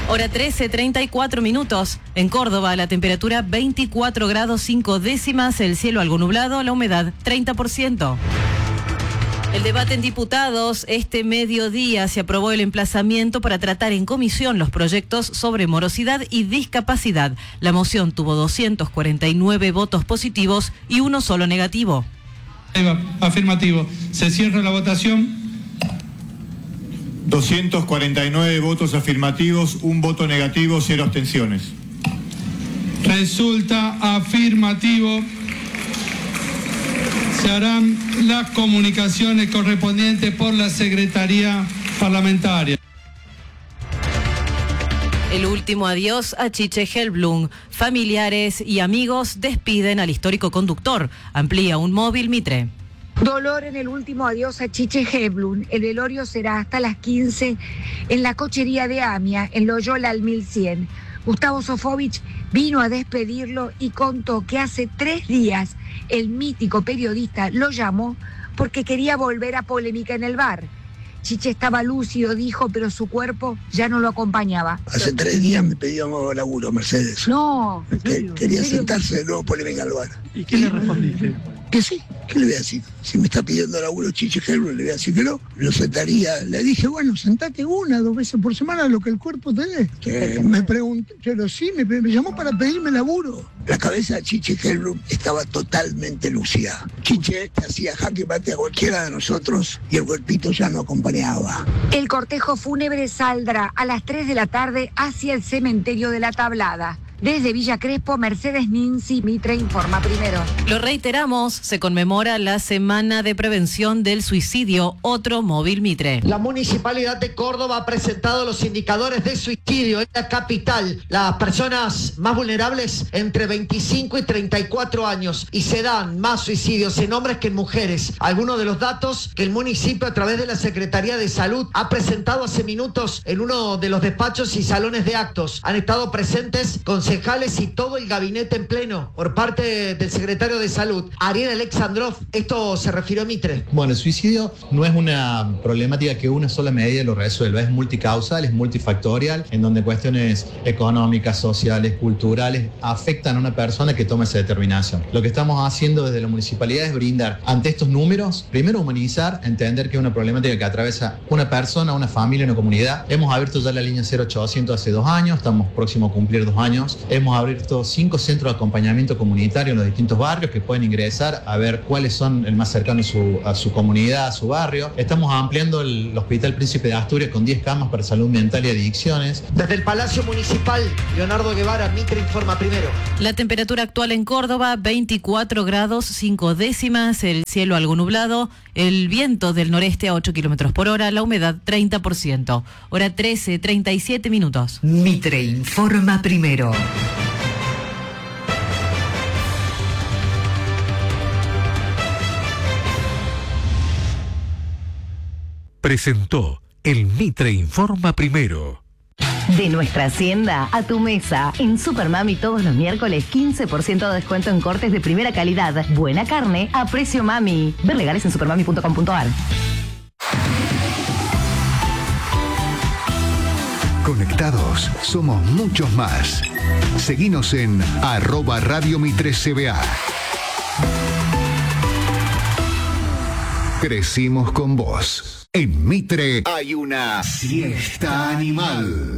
Hora 13:34 minutos. En Córdoba, la temperatura 24 grados 5 décimas, el cielo algo nublado, la humedad 30%. El debate en diputados, este mediodía se aprobó el emplazamiento para tratar en comisión los proyectos sobre morosidad y discapacidad. La moción tuvo 249 votos positivos y uno solo negativo. Afirmativo. Se cierra la votación. 249 votos afirmativos, un voto negativo, 0 abstenciones. Resulta afirmativo. Se harán las comunicaciones correspondientes por la Secretaría Parlamentaria. El último adiós a Chiche Helblum. Familiares y amigos despiden al histórico conductor. Amplía un móvil Mitre. Dolor en el último adiós a Chiche Helblum. El velorio será hasta las 15 en la cochería de Amia, en Loyola al 1100. Gustavo Sofovich vino a despedirlo y contó que hace 3 días el mítico periodista lo llamó porque quería volver a polémica en el bar. Chiche estaba lúcido, dijo, pero su cuerpo ya no lo acompañaba. Hace 3 días me pidió laburo, Mercedes. No. Quería sentarse de nuevo polémica al bar. ¿Y qué le respondiste? Que sí, ¿qué le voy a decir? Si me está pidiendo laburo Chiche Helblum, le voy a decir que no. Lo sentaría, le dije, bueno, sentate 1 o 2 veces por semana, lo que el cuerpo te dé. Que me preguntó, pero sí, me llamó para pedirme laburo. La cabeza de Chiche Helblum estaba totalmente lucida. Chiche hacía jaque mate a cualquiera de nosotros y el cuerpito ya no acompañaba. El cortejo fúnebre saldrá a las 3 de la tarde hacia el cementerio de la Tablada. Desde Villa Crespo, Mercedes Ninzi, Mitre informa primero. Lo reiteramos, se conmemora la Semana de Prevención del Suicidio, otro móvil Mitre. La Municipalidad de Córdoba ha presentado los indicadores de suicidio en la capital. Las personas más vulnerables entre 25 y 34 años y se dan más suicidios en hombres que en mujeres. Algunos de los datos que el municipio a través de la Secretaría de Salud ha presentado hace minutos en uno de los despachos y salones de actos. Han estado presentes concejales y todo el gabinete en pleno por parte del secretario de Salud, Ariel Alexandrov. Esto se refirió a Mitre. Bueno, el suicidio no es una problemática que una sola medida lo resuelva, es multicausal, es multifactorial, en donde cuestiones económicas, sociales, culturales afectan a una persona que toma esa determinación. Lo que estamos haciendo desde la municipalidad es brindar ante estos números, primero humanizar, entender que es una problemática que atraviesa una persona, una familia, una comunidad. Hemos abierto ya la línea 0800 hace 2 años, estamos próximos a cumplir 2 años. Hemos abierto 5 centros de acompañamiento comunitario en los distintos barrios que pueden ingresar a ver cuáles son el más cercano a su comunidad, a su barrio. Estamos ampliando el Hospital Príncipe de Asturias con 10 camas para salud mental y adicciones. Desde el Palacio Municipal, Leonardo Guevara, Mitre informa primero. La temperatura actual en Córdoba, 24 grados 5 décimas, el cielo algo nublado, el viento del noreste a 8 kilómetros por hora, la humedad 30%. Hora 13:37 minutos. Mitre informa primero. Presentó el Mitre Informa Primero. De nuestra hacienda a tu mesa. En Supermami todos los miércoles 15% de descuento en cortes de primera calidad. Buena carne a precio mami. Ver legales en supermami.com.ar. Conectados, somos muchos más. Seguinos en @Radio Mitre CBA. Crecimos con vos. En Mitre hay una siesta animal.